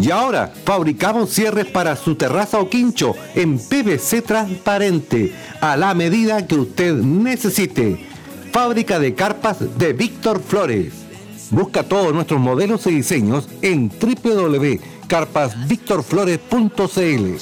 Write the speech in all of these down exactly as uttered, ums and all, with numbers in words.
Y ahora fabricamos cierres para su terraza o quincho en P V C transparente, a la medida que usted necesite. Fábrica de carpas de Víctor Flores. Busca todos nuestros modelos y diseños en doble u doble u doble u punto carpas víctor flores punto c l.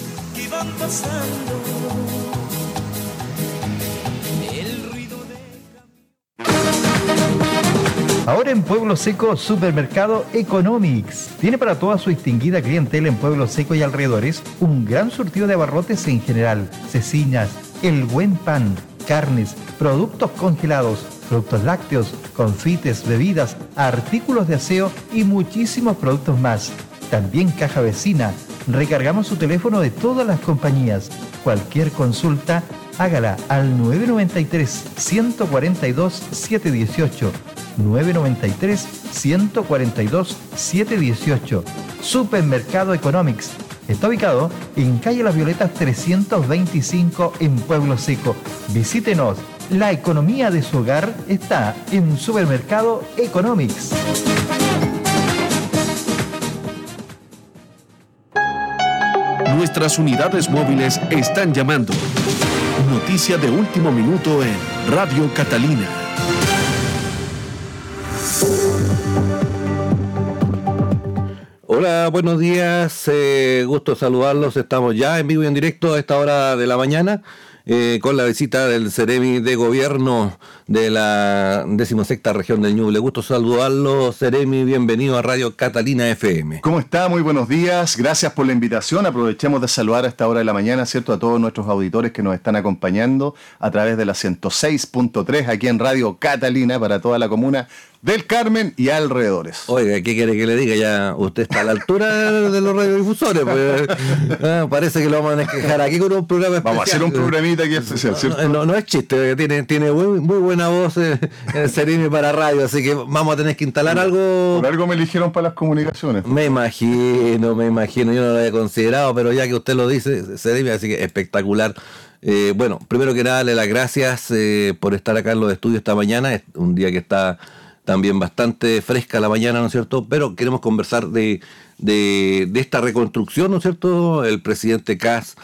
Ahora en Pueblo Seco, Supermercado Economics. Tiene para toda su distinguida clientela en Pueblo Seco y alrededores un gran surtido de abarrotes en general, cecinas, el buen pan, carnes, productos congelados, productos lácteos, confites, bebidas, artículos de aseo y muchísimos productos más. También caja vecina. Recargamos su teléfono de todas las compañías. Cualquier consulta, hágala al nueve nueve tres, uno cuatro dos, siete uno ocho. nueve nueve tres, uno cuatro dos, siete uno ocho. Supermercado Economics. Está ubicado en calle Las Violetas trescientos veinticinco en Pueblo Seco. Visítenos. La economía de su hogar está en Supermercado Economics. Nuestras unidades móviles están llamando. Noticia de último minuto en Radio Catalina. Hola, buenos días, eh, gusto saludarlos. Estamos ya en vivo y en directo a esta hora de la mañana eh, con la visita del Ceremi de Gobierno de la decimosexta región del Ñuble. Gusto saludarlo, Ceremi, bienvenido a Radio Catalina F M. ¿Cómo está? Muy buenos días, gracias por la invitación. Aprovechemos de saludar a esta hora de la mañana, ¿cierto?, a todos nuestros auditores que nos están acompañando a través de la ciento seis punto tres aquí en Radio Catalina para toda la comuna del Carmen y alrededores. Oiga, ¿qué quiere que le diga? Ya usted está a la altura de los radiodifusores. Pues, ah, parece que lo vamos a desquejar aquí con un programa especial. Vamos a hacer un programita aquí especial, ¿cierto? No, no, no es chiste, tiene, tiene muy, muy buena voz eh, el Ceremi para radio, así que vamos a tener que instalar algo. Por algo me eligieron para las comunicaciones. Me imagino, me imagino, yo no lo había considerado, pero ya que usted lo dice, Ceremi, así que espectacular. Eh, bueno, primero que nada, darle las gracias eh, por estar acá en los estudios esta mañana. Es un día que está también bastante fresca la mañana, ¿no es cierto? Pero queremos conversar de, de, de esta reconstrucción, ¿no es cierto? El presidente Kast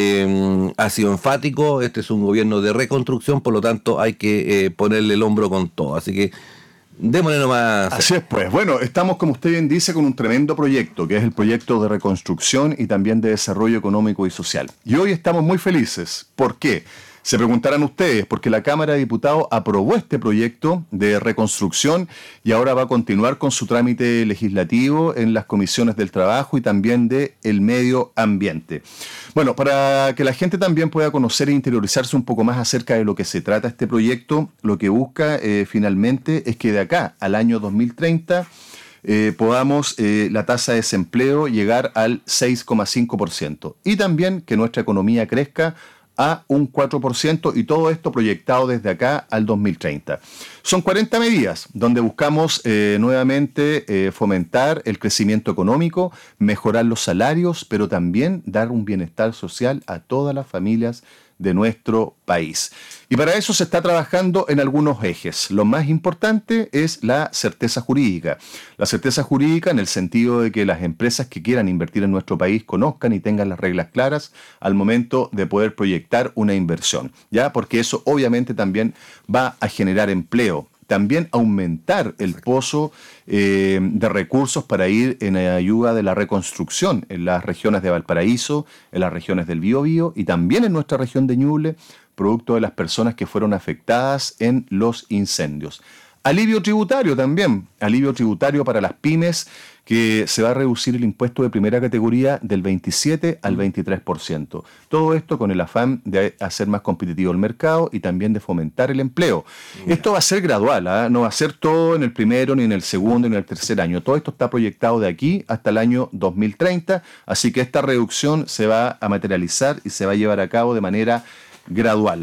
eh, ha sido enfático, este es un gobierno de reconstrucción, por lo tanto hay que eh, ponerle el hombro con todo. Así que démosle nomás. Así es, pues. Bueno, estamos, como usted bien dice, con un tremendo proyecto, que es el proyecto de reconstrucción y también de desarrollo económico y social. Y hoy estamos muy felices. ¿Por qué? Se preguntarán ustedes, porque la Cámara de Diputados aprobó este proyecto de reconstrucción y ahora va a continuar con su trámite legislativo en las comisiones del trabajo y también de el medio ambiente. Bueno, para que la gente también pueda conocer e interiorizarse un poco más acerca de lo que se trata este proyecto, lo que busca eh, finalmente es que de acá al año dos mil treinta eh, podamos eh, la tasa de desempleo llegar al seis coma cinco por ciento y también que nuestra economía crezca a un cuatro por ciento y todo esto proyectado desde acá al dos mil treinta. Son cuarenta medidas donde buscamos eh, nuevamente eh, fomentar el crecimiento económico, mejorar los salarios, pero también dar un bienestar social a todas las familias de nuestro país. Y para eso se está trabajando en algunos ejes. Lo más importante es la certeza jurídica. La certeza jurídica en el sentido de que las empresas que quieran invertir en nuestro país conozcan y tengan las reglas claras al momento de poder proyectar una inversión, ¿ya? Porque eso obviamente también va a generar empleo. También aumentar el pozo eh, de recursos para ir en ayuda de la reconstrucción en las regiones de Valparaíso, en las regiones del Biobío y también en nuestra región de Ñuble, producto de las personas que fueron afectadas en los incendios. Alivio tributario también, alivio tributario para las pymes, que se va a reducir el impuesto de primera categoría del veintisiete al veintitrés por ciento. Todo esto con el afán de hacer más competitivo el mercado y también de fomentar el empleo. Yeah. Esto va a ser gradual, ¿eh? No va a ser todo en el primero, ni en el segundo, ni en el tercer año. Todo esto está proyectado de aquí hasta el año dos mil treinta, así que esta reducción se va a materializar y se va a llevar a cabo de manera gradual.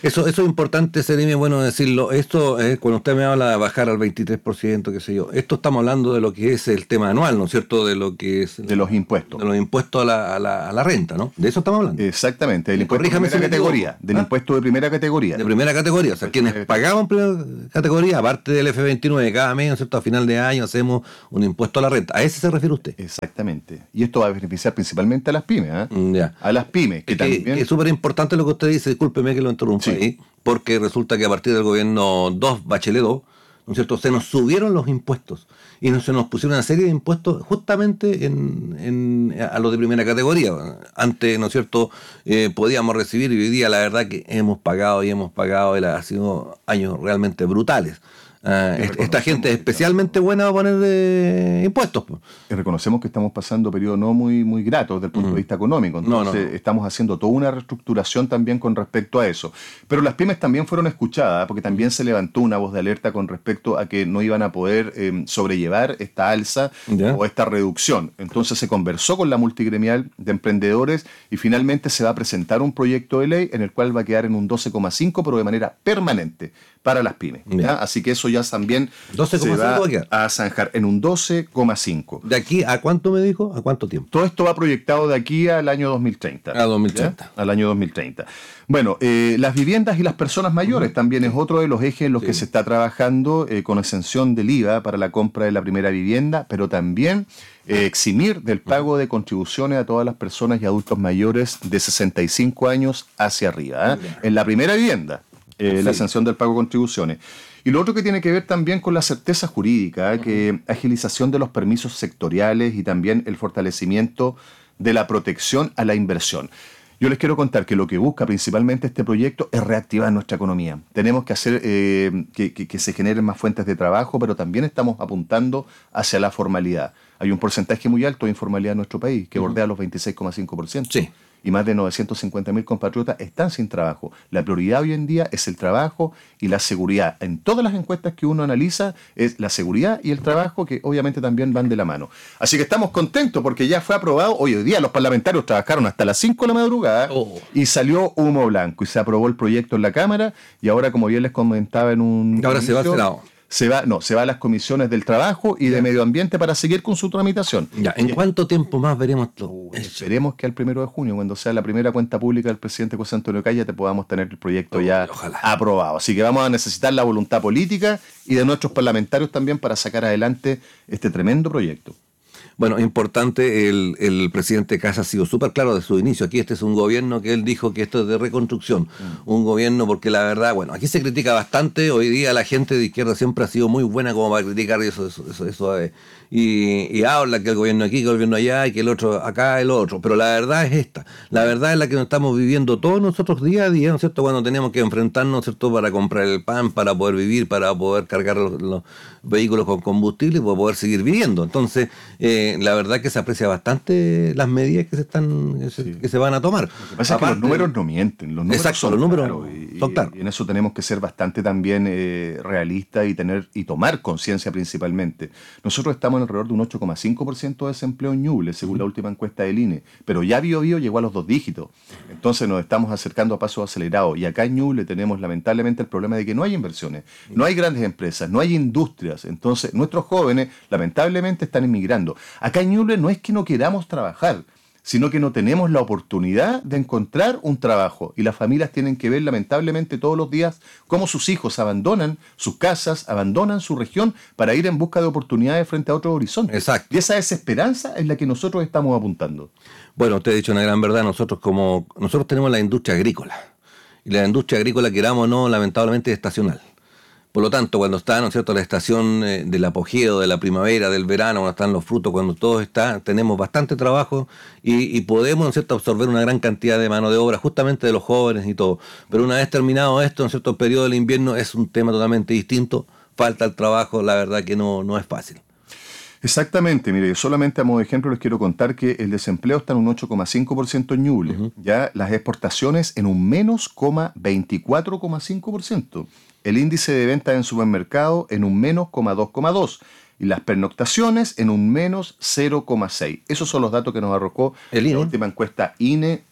Eso, eso es importante, Seremi, bueno decirlo. Esto, eh, cuando usted me habla de bajar al veintitrés por ciento, qué sé yo, esto estamos hablando de lo que es el tema anual, ¿no es cierto? De lo que es... De los impuestos. De los impuestos a la, a la, a la renta, ¿no? De eso estamos hablando. Exactamente, del impuesto de primera si categoría. Del ¿Ah? impuesto de primera categoría. De primera categoría, o sea, quienes pagaban primera categoría, aparte del F veintinueve, cada mes, ¿no es cierto? A final de año hacemos un impuesto a la renta. ¿A ese se refiere usted? Exactamente. Y esto va a beneficiar principalmente a las pymes, ¿eh? Mm, ya. A las pymes, que, que también... Es súper importante lo que usted dice, discúlpeme que lo interrumpa Sí. ahí, porque resulta que a partir del gobierno dos, Bachelet dos, ¿no es cierto?, se nos subieron los impuestos y no, se nos pusieron una serie de impuestos justamente en, en, a los de primera categoría. Antes, ¿no es cierto?, eh, podíamos recibir, y hoy día la verdad que hemos pagado y hemos pagado, y ha sido años realmente brutales. Uh, esta gente es especialmente buena a poner de impuestos. Y reconocemos que estamos pasando periodos no muy, muy gratos desde el punto mm. de vista económico. Entonces no, no. estamos haciendo toda una reestructuración también con respecto a eso. Pero las pymes también fueron escuchadas, porque también se levantó una voz de alerta con respecto a que no iban a poder eh, sobrellevar esta alza ¿Ya? o esta reducción. Entonces se conversó con la multigremial de emprendedores y finalmente se va a presentar un proyecto de ley en el cual va a quedar en un doce coma cinco, pero de manera permanente para las pymes. ¿ya? Así que eso ya también doce coma cinco se va a zanjar en un doce coma cinco. ¿De aquí a cuánto me dijo? ¿A cuánto tiempo? Todo esto va proyectado de aquí al año dos mil treinta. A dos mil treinta. ¿ya? Al año dos mil treinta. Bueno, eh, las viviendas y las personas mayores uh-huh. también es otro de los ejes en los sí. que se está trabajando eh, con exención del I V A para la compra de la primera vivienda, pero también eh, eximir del pago de contribuciones a todas las personas y adultos mayores de sesenta y cinco años hacia arriba. ¿eh? Uh-huh. En la primera vivienda, eh, sí. la exención del pago de contribuciones. Y lo otro que tiene que ver también con la certeza jurídica, ¿eh? que agilización de los permisos sectoriales y también el fortalecimiento de la protección a la inversión. Yo les quiero contar que lo que busca principalmente este proyecto es reactivar nuestra economía. Tenemos que hacer eh, que, que, que se generen más fuentes de trabajo, pero también estamos apuntando hacia la formalidad. Hay un porcentaje muy alto de informalidad en nuestro país, que bordea los veintiséis coma cinco por ciento. Sí. Y más de novecientos cincuenta mil compatriotas están sin trabajo. La prioridad hoy en día es el trabajo y la seguridad. En todas las encuestas que uno analiza es la seguridad y el trabajo, que obviamente también van de la mano. Así que estamos contentos porque ya fue aprobado. Hoy, hoy día los parlamentarios trabajaron hasta las cinco de la madrugada oh. y salió humo blanco y se aprobó el proyecto en la Cámara y ahora, como bien les comentaba en un... Ahora inicio, se va al Senado. Se va, no, se va a las comisiones del trabajo y de medio ambiente para seguir con su tramitación. Ya, ¿en y, cuánto tiempo más veremos esto? Uh, esperemos que al primero de junio, cuando sea la primera cuenta pública del presidente José Antonio Calla, te podamos tener el proyecto oh, ya ojalá. aprobado. Así que vamos a necesitar la voluntad política y de nuestros parlamentarios también para sacar adelante este tremendo proyecto. Bueno, importante, el, el presidente Kast ha sido súper claro de su inicio. Aquí este es un gobierno que él dijo que esto es de reconstrucción. Mm. Un gobierno porque la verdad, bueno, aquí se critica bastante. Hoy día la gente de izquierda siempre ha sido muy buena como para criticar eso, eso, eso, eso eh, y, y habla que el gobierno aquí, que el gobierno allá y que el otro acá, el otro. Pero la verdad es esta. La verdad es la que nos estamos viviendo todos nosotros día a día, ¿no es cierto? Cuando tenemos que enfrentarnos, ¿no es cierto?, para comprar el pan, para poder vivir, para poder cargar los, los vehículos con combustible y para poder seguir viviendo. Entonces, eh, la verdad que se aprecia bastante las medidas que se están que se, sí. que se van a tomar. Lo que pasa Aparte, es que los números no mienten, los números exacto, son los números claros, y, son claros. Y en eso tenemos que ser bastante también eh, realistas y tener y tomar conciencia principalmente. Nosotros estamos en alrededor de un ocho coma cinco por ciento de desempleo en Ñuble, según la última encuesta del I N E, pero ya Bio Bio llegó a los dos dígitos. Entonces nos estamos acercando a pasos acelerados y acá en Ñuble tenemos lamentablemente el problema de que no hay inversiones, no hay grandes empresas, no hay industrias. Entonces nuestros jóvenes lamentablemente están emigrando. Acá en Ñuble no es que no queramos trabajar, sino que no tenemos la oportunidad de encontrar un trabajo. Y las familias tienen que ver lamentablemente todos los días cómo sus hijos abandonan sus casas, abandonan su región para ir en busca de oportunidades frente a otros horizontes. Exacto. Y esa desesperanza es la que nosotros estamos apuntando. Bueno, usted ha dicho una gran verdad. Nosotros como nosotros tenemos la industria agrícola. Y la industria agrícola, queramos o no, lamentablemente es estacional. Por lo tanto, cuando está, ¿no es cierto?, la estación eh, del apogeo, de la primavera, del verano, cuando están los frutos, cuando todo está, tenemos bastante trabajo y, y podemos, ¿no es cierto?, absorber una gran cantidad de mano de obra, justamente de los jóvenes y todo. Pero una vez terminado esto, ¿no es cierto?, el periodo del invierno es un tema totalmente distinto, falta el trabajo, la verdad que no, no es fácil. Exactamente, mire, solamente a modo de ejemplo les quiero contar que el desempleo está en un ocho coma cinco por ciento en Ñuble, uh-huh. ya las exportaciones en un menos veinticuatro coma cinco por ciento. El índice de ventas en supermercado en un menos dos coma dos y las pernoctaciones en un menos cero coma seis. Esos son los datos que nos arrojó el I N E. La última encuesta I N E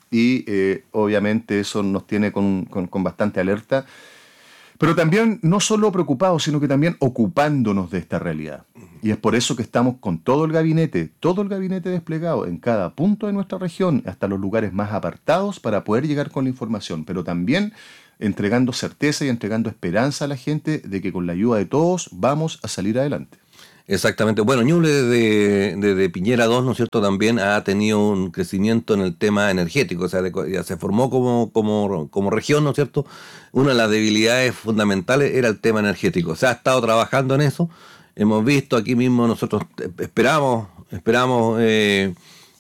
y eh, obviamente eso nos tiene con, con, con bastante alerta. Pero también no solo preocupados, sino que también ocupándonos de esta realidad. Y es por eso que estamos con todo el gabinete, todo el gabinete desplegado en cada punto de nuestra región, hasta los lugares más apartados, para poder llegar con la información, pero también entregando certeza y entregando esperanza a la gente de que con la ayuda de todos vamos a salir adelante. Exactamente. Bueno, Ñuble de, de, de Piñera dos, ¿no es cierto?, también ha tenido un crecimiento en el tema energético, o sea, de, ya se formó como, como, como región, ¿no es cierto? Una de las debilidades fundamentales era el tema energético, o sea, ha estado trabajando en eso. Hemos visto aquí mismo, nosotros esperamos, esperamos eh,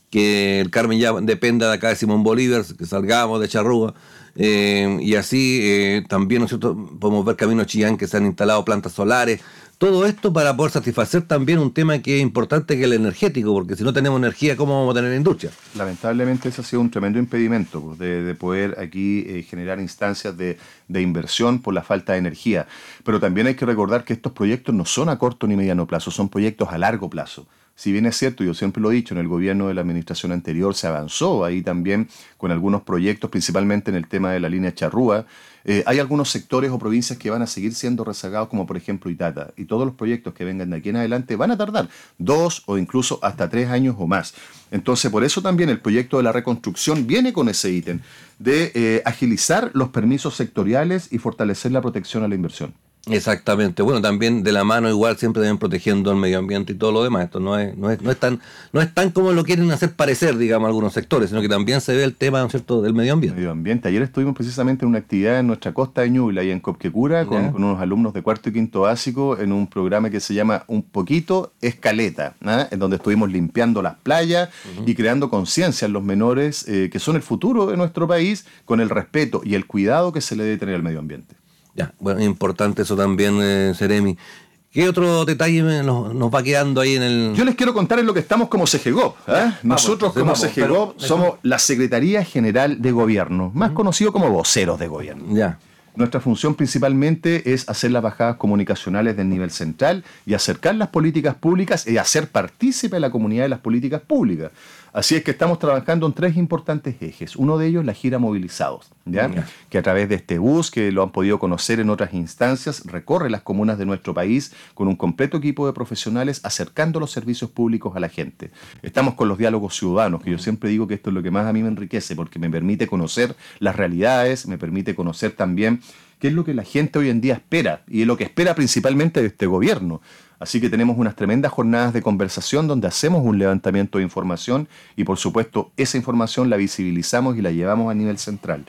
que el Carmen ya dependa de acá de Simón Bolívar, que salgamos de Charrúa. Eh, y así eh, también, ¿no es cierto?, podemos ver Camino Chillán, que se han instalado plantas solares. Todo esto para poder satisfacer también un tema que es importante, que es el energético, porque si no tenemos energía, ¿cómo vamos a tener industria? Lamentablemente ese ha sido un tremendo impedimento, pues, de, de poder aquí eh, generar instancias de, de inversión por la falta de energía. Pero también hay que recordar que estos proyectos no son a corto ni mediano plazo, son proyectos a largo plazo. Si bien es cierto, yo siempre lo he dicho, en el gobierno de la administración anterior se avanzó ahí también con algunos proyectos, principalmente en el tema de la línea Charrúa. Eh, hay algunos sectores o provincias que van a seguir siendo rezagados, como por ejemplo Itata, y todos los proyectos que vengan de aquí en adelante van a tardar dos o incluso hasta tres años o más. Entonces, por eso también el proyecto de la reconstrucción viene con ese ítem de eh, agilizar los permisos sectoriales y fortalecer la protección a la inversión. Exactamente. Bueno, también de la mano igual siempre deben protegiendo el medio ambiente y todo lo demás. Esto no es, no es, no es tan, no es tan como lo quieren hacer parecer, digamos, algunos sectores, sino que también se ve el tema, ¿no es cierto?, del medio ambiente. Medio ambiente. Ayer estuvimos precisamente en una actividad en nuestra costa de Ñuble, ahí en Copquecura, con, con unos alumnos de cuarto y quinto básico, en un programa que se llama Un Poquito Escaleta, ¿eh? En donde estuvimos limpiando las playas uh-huh. y creando conciencia en los menores, eh, que son el futuro de nuestro país, con el respeto y el cuidado que se le debe tener al medio ambiente. Ya, bueno, importante eso también, eh, Seremi. ¿Qué otro detalle nos, nos va quedando ahí en el...? Yo les quiero contar en lo que estamos como CEGEGOV. ¿eh? Ya, Nosotros vamos, como vamos, CEGEGOV pero, somos la Secretaría General de Gobierno, más uh-huh. conocido como voceros de gobierno. Ya. Nuestra función principalmente es hacer las bajadas comunicacionales del nivel central y acercar las políticas públicas y hacer partícipe a la comunidad de las políticas públicas. Así es que estamos trabajando en tres importantes ejes. Uno de ellos, la gira Movilizados, ¿ya? Yeah. Que a través de este bus, que lo han podido conocer en otras instancias, recorre las comunas de nuestro país con un completo equipo de profesionales acercando los servicios públicos a la gente. Estamos con los diálogos ciudadanos, que yo siempre digo que esto es lo que más a mí me enriquece, porque me permite conocer las realidades, me permite conocer también qué es lo que la gente hoy en día espera, y es lo que espera principalmente de este gobierno. Así que tenemos unas tremendas jornadas de conversación donde hacemos un levantamiento de información y, por supuesto, esa información la visibilizamos y la llevamos a nivel central.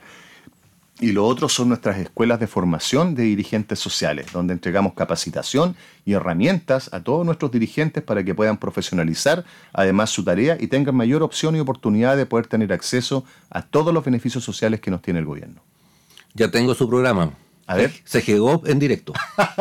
Y lo otro son nuestras escuelas de formación de dirigentes sociales, donde entregamos capacitación y herramientas a todos nuestros dirigentes para que puedan profesionalizar además su tarea y tengan mayor opción y oportunidad de poder tener acceso a todos los beneficios sociales que nos tiene el gobierno. Ya tengo su programa. A ver. CEGEGOV en directo.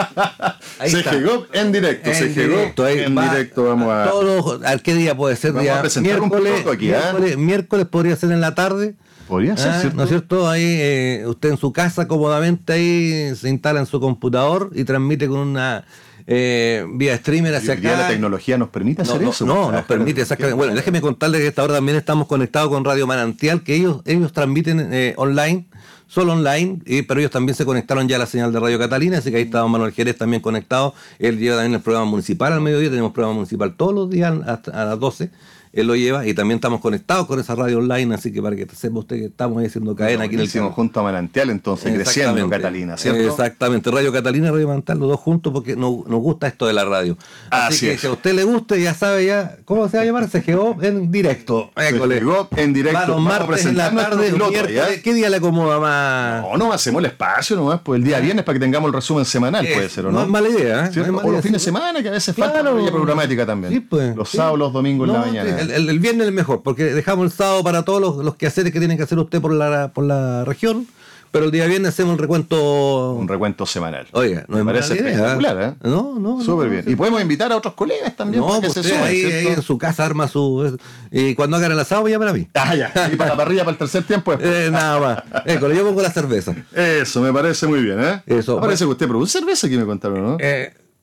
CEGEGOV en directo. CEGEGOV en va, directo. Vamos a... Todos, ¿a qué día puede ser? Vamos Día a presentar miércoles, un poco aquí, miércoles, ¿eh? miércoles podría ser en la tarde. Podría ser, ¿Ah? ¿cierto? ¿No es cierto? Ahí eh, usted en su casa cómodamente ahí se instala en su computador y transmite con una eh, vía streamer hacia acá. La tecnología nos permite hacer no, eso. No, no nos permite exactamente. Bueno, déjeme contarle que a esta hora también estamos conectados con Radio Manantial, que ellos, ellos transmiten eh, online. Solo online, eh, pero ellos también se conectaron ya a la señal de Radio Catalina, así que ahí estaba Manuel Jerez también conectado. Él lleva también el programa municipal al mediodía, tenemos programa municipal todos los días hasta a las doce. Él lo lleva y también estamos conectados con esa radio online, así que para que sepa usted que estamos ahí haciendo cadena aquí en el hicimos junto a Manantial, entonces creciendo Catalina, ¿cierto? Exactamente, Radio Catalina y Radio Manantial, los dos juntos, porque nos, nos gusta esto de la radio. Así, así que es. Si a usted le guste, ya sabe ya cómo se va a llamar, CEGEGOV en directo. CEGEGOV en directo. Los martes en la tarde, piloto, miércoles, ¿qué día le acomoda más? No, no, hacemos el espacio nomás, pues el día viernes para que tengamos el resumen semanal, es, puede ser, ¿o no? No es mala idea, ¿eh? No es mala o los idea, fines de sí, semana, que a veces claro, falta la programática también. Sí, pues, los sí. sábados, los domingos no, en la mañana. El, el, el viernes es mejor, porque dejamos el sábado para todos los, los quehaceres que tienen que hacer usted por la, por la región, pero el día viernes hacemos un recuento. Un recuento semanal. Oiga, no me es parece idea, espectacular, ¿eh? No, no. Súper no, bien. No, y podemos invitar a otros colegas también. No, para que usted se sumen, ahí, ahí en su casa arma su. Y cuando hagan el asado, llame a mí. Ah, ya. Y para la parrilla para el tercer tiempo después. Eh, nada más. École, yo pongo la cerveza. Eso, me parece muy bien, ¿eh? Eso. Me parece que usted produce cerveza aquí, me contaron, ¿no? Eh.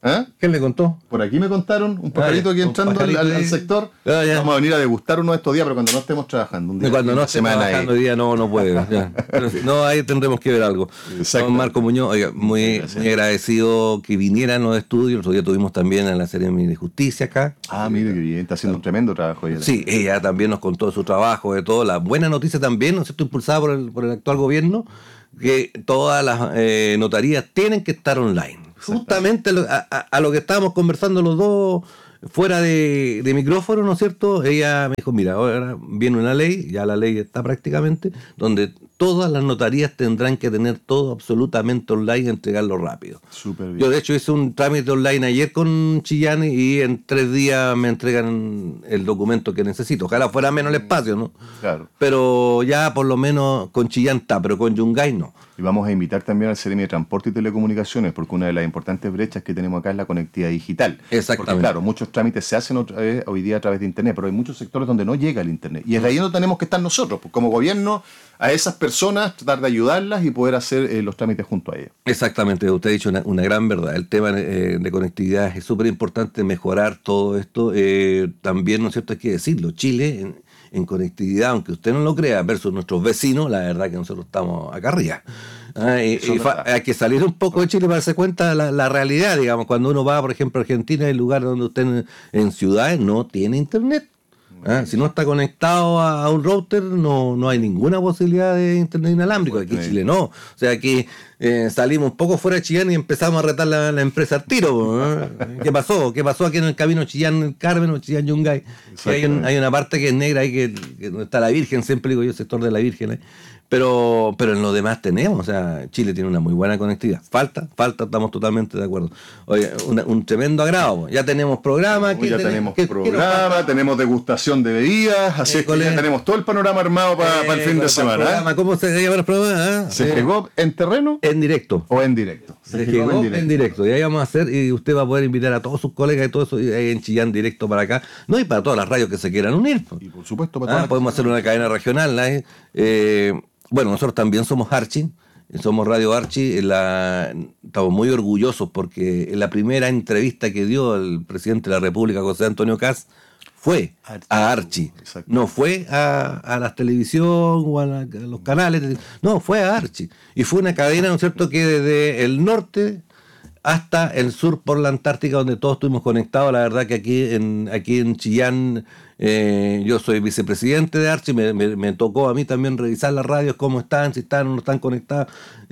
¿Ah? ¿Quién le contó? Por aquí me contaron, un pajarito Ah, aquí un entrando al, pajarito al- al ahí. sector. Ah, ya. Vamos a venir a degustar uno de estos días, pero cuando no estemos trabajando. Un día, Cuando fin no de esté semana ahí. trabajando hoy día no, no puede. Ya. Pero sí, no, ahí tendremos que ver algo. Exacto. Don Marco Muñoz, oiga, muy, Gracias. muy agradecido que vinieran los estudios. El otro día tuvimos también a la Seremi de Justicia acá. Ah, mire qué bien, está haciendo un tremendo trabajo ella. Sí, ella también nos contó su trabajo, de todo. La buena noticia también, ¿no es cierto?, impulsada por el, por el actual gobierno, que todas las eh, notarías tienen que estar online. Justamente lo- a, a- a lo que estábamos conversando los dos fuera de, de micrófono, ¿no es cierto? Ella me dijo, mira, ahora viene una ley, ya la ley está prácticamente, donde todas las notarías tendrán que tener todo absolutamente online y entregarlo rápido. Súper bien. Yo de hecho hice un trámite online ayer con Chillán y en tres días me entregan el documento que necesito. Ojalá fuera menos el espacio, ¿no? Claro. Pero ya por lo menos con Chillán está, pero con Yungay no. Y vamos a invitar también al Seremi de Transporte y Telecomunicaciones, porque una de las importantes brechas que tenemos acá es la conectividad digital. Exactamente. Porque claro, muchos trámites se hacen otra vez, hoy día a través de Internet, pero hay muchos sectores donde no llega el Internet. Y es ahí donde tenemos que estar nosotros, pues, como gobierno, a esas personas, tratar de ayudarlas y poder hacer eh, los trámites junto a ellas. Exactamente, usted ha dicho una, una gran verdad. El tema eh, de conectividad es súper importante, mejorar todo esto. Eh, también, ¿no es cierto?, hay que decirlo, Chile en, en conectividad, aunque usted no lo crea, versus nuestros vecinos, la verdad que nosotros estamos acá arriba. Ah, y- Eso y es fa- verdad. hay que salir un poco de Chile para darse cuenta de la, la realidad, digamos. Cuando uno va, por ejemplo, a Argentina, hay lugares donde usted en, en ciudades no tiene internet. Ah, si no está conectado a, a un router, no, no hay ninguna posibilidad de internet inalámbrico. Aquí en Chile no. O sea, aquí eh, salimos un poco fuera de Chillán y empezamos a retar la, la empresa al tiro. ¿Eh? ¿Qué pasó? ¿Qué pasó aquí en el camino Chillán-Carmen o Chillán-Yungay? Que hay, un- hay una parte que es negra ahí, que, que donde está la Virgen, siempre digo yo, el sector de la Virgen. ¿eh? Pero, pero en lo demás tenemos, o sea, Chile tiene una muy buena conectividad. Falta, falta, estamos totalmente de acuerdo. Oye, una- un tremendo agrado. Ya tenemos programa. Hoy ya tenemos ¿qué- qué nos programa, falta? tenemos degustación de bebidas, así es que École. ya tenemos todo el panorama armado para Eh, el fin con de el semana. programa, ¿eh? ¿Cómo se llama el programa? ¿Se Eh, llegó en terreno En directo. o en directo? Se llegó en directo. Y ahí vamos a hacer, y usted va a poder invitar a todos sus colegas y todo eso, y ahí en Chillán directo para acá. No, y para todas las radios que se quieran unir. pues. Y por supuesto, para Ah, todas las- podemos hacer una cadena regional. ¿eh? Eh, bueno, nosotros también somos Archi, somos Radio Archi. La, estamos muy orgullosos porque en la primera entrevista que dio el presidente de la República, José Antonio Caz, fue Archi. a Archi. Exacto. No fue a, a la televisión o a, la- a los canales. No, fue a Archi. Y fue una cadena, ¿no es cierto?, que desde el norte hasta el sur por la Antártica, donde todos estuvimos conectados. La verdad que aquí en, aquí en Chillán, eh, yo soy vicepresidente de Archi, me, me- me tocó a mí también revisar las radios, cómo están, si están o no están conectadas,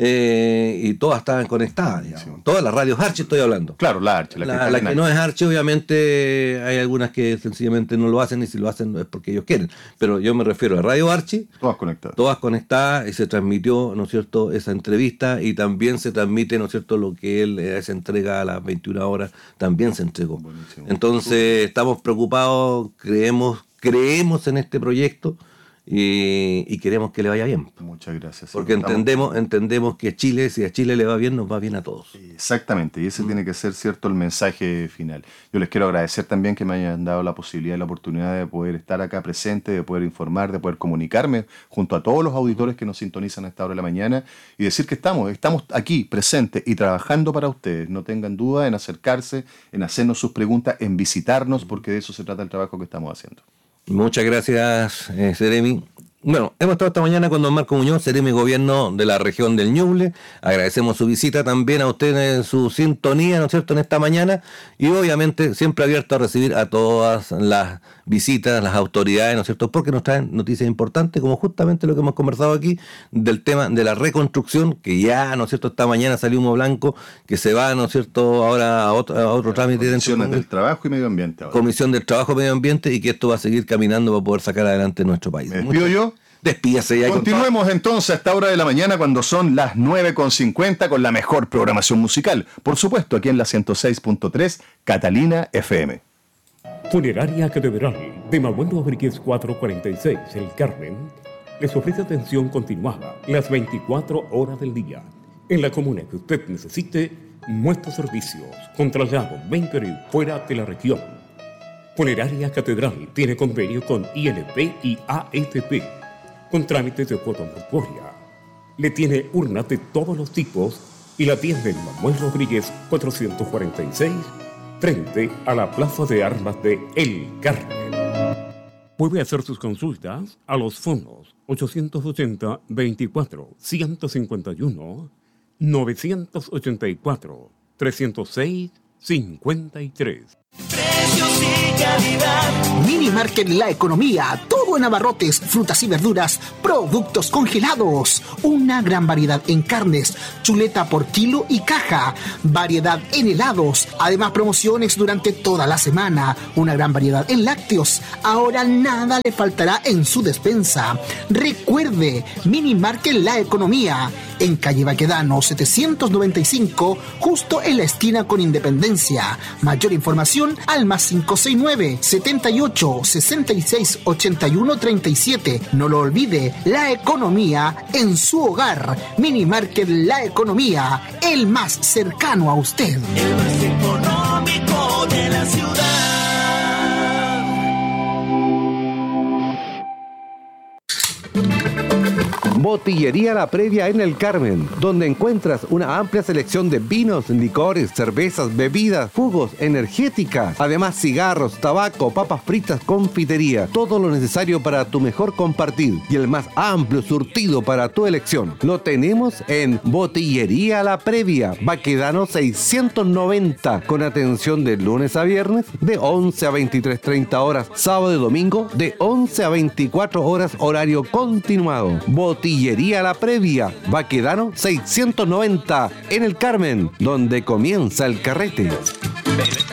eh, y todas estaban conectadas, digamos. Todas las radios Archi estoy hablando. Claro, la Arche, la, La, que, la está que en no es Archi, obviamente, hay algunas que sencillamente no lo hacen, y si lo hacen es porque ellos quieren. Pero yo me refiero a Radio Archi, todas conectadas. todas conectadas, y se transmitió, ¿no es cierto?, esa entrevista, y también se transmite, ¿no es cierto?, lo que él eh, se entrega a las veintiuna horas, también se entregó. Buenísimo. Entonces, estamos preocupados, creemos, creemos en este proyecto, y, y queremos que le vaya bien. Muchas gracias. sí, Porque estamos- entendemos, entendemos que Chile, si a Chile le va bien, nos va bien a todos. Exactamente, y ese tiene que ser cierto el mensaje final. Yo les quiero agradecer también que me hayan dado la posibilidad y la oportunidad de poder estar acá presente, de poder informar, de poder comunicarme junto a todos los auditores que nos sintonizan a esta hora de la mañana y decir que estamos, estamos aquí presentes y trabajando para ustedes. No tengan duda en acercarse, en hacernos sus preguntas, en visitarnos, porque de eso se trata el trabajo que estamos haciendo. Muchas gracias, eh, Seremi. Bueno, hemos estado esta mañana con don Marco Muñoz, Seremi Gobierno de la región del Ñuble. Agradecemos su visita también a ustedes, su sintonía, ¿no es cierto?, en esta mañana. Y obviamente siempre abierto a recibir a todas las visitas, las autoridades, ¿no es cierto?, porque nos traen noticias importantes, como justamente lo que hemos conversado aquí, del tema de la reconstrucción, que ya, ¿no es cierto?, esta mañana salió humo blanco, que se va, ¿no es cierto?, ahora a otro, a otro trámite dentro Condiciones del del trabajo y medio ambiente ahora. Comisión del Trabajo y Medio Ambiente, y que esto va a seguir caminando para poder sacar adelante nuestro país. ¿Me despido yo? Despídase ya. Continuemos entonces a esta hora de la mañana cuando son las nueve con cincuenta con la mejor programación musical. Por supuesto, aquí en la ciento seis punto tres, Catalina F M. Funeraria Catedral de Manuel Rodríguez cuatrocientos cuarenta y seis, El Carmen, les ofrece atención continuada las veinticuatro horas del día. En la comuna que usted necesite, nuestros servicios con traslado dentro y fuera de la región. Funeraria Catedral tiene convenio con I N P y A F P, con trámites de cuota mortuoria. Le tiene urnas de todos los tipos y la tienda en Manuel Rodríguez cuatrocientos cuarenta y seis, frente a la Plaza de Armas de El Carmen. Puede hacer sus consultas a los fondos ochocientos ochenta, veinticuatro, ciento cincuenta y uno, novecientos ochenta y cuatro, trescientos seis, cincuenta y tres. Precios y calidad. Mini Market La Economía, todo en abarrotes, frutas y verduras, productos congelados, una gran variedad en carnes, chuleta por kilo y caja, variedad en helados, además promociones durante toda la semana, una gran variedad en lácteos. Ahora nada le faltará en su despensa. Recuerde, Mini Market La Economía, en calle Baquedano setecientos noventa y cinco, justo en la esquina con Independencia. Mayor información al más cinco seis nueve, setenta y ocho, sesenta y seis, ochenta y uno, treinta y siete. No lo olvide, la economía en su hogar. Mini Market La Economía, el más cercano a usted. El más económico de la ciudad. Botillería La Previa en El Carmen, donde encuentras una amplia selección de vinos, licores, cervezas, bebidas, jugos, energéticas, además cigarros, tabaco, papas fritas, confitería, todo lo necesario para tu mejor compartir y el más amplio surtido para tu elección. Lo tenemos en Botillería La Previa, Baquedano seiscientos noventa, con atención de lunes a viernes de once a veintitrés treinta horas, sábado y domingo de once a veinticuatro horas, horario continuado. Botillería La Previa, Baquedano seiscientos noventa, en El Carmen, donde comienza el carrete.